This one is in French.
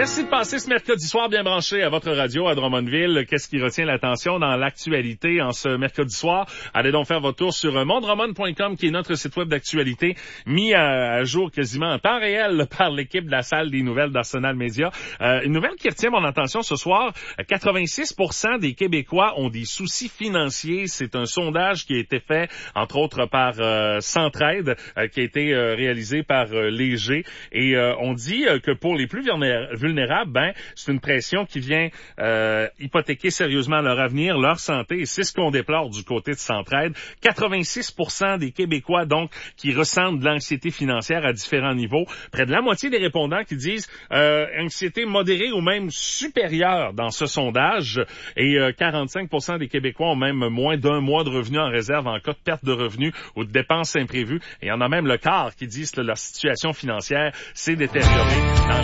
Merci de passer ce mercredi soir bien branché à votre radio à Drummondville. Qu'est-ce qui retient l'attention dans l'actualité en ce mercredi soir? Allez donc faire votre tour sur mondrommond.com qui est notre site web d'actualité mis à jour quasiment en temps réel par l'équipe de la salle des nouvelles d'Arsenal Média. Une nouvelle qui retient mon attention ce soir, 86% des Québécois ont des soucis financiers. C'est un sondage qui a été fait entre autres par Centraide, qui a été réalisé par Léger. Et on dit que pour les plus vulnérables, c'est une pression qui vient hypothéquer sérieusement leur avenir, leur santé, et c'est ce qu'on déplore du côté de Centraide. 86% des Québécois, donc, qui ressentent de l'anxiété financière à différents niveaux. Près de la moitié des répondants qui disent anxiété modérée ou même supérieure dans ce sondage, et 45% des Québécois ont même moins d'un mois de revenus en réserve en cas de perte de revenus ou de dépenses imprévues. Et il y en a même le quart qui disent que leur situation financière s'est détériorée dans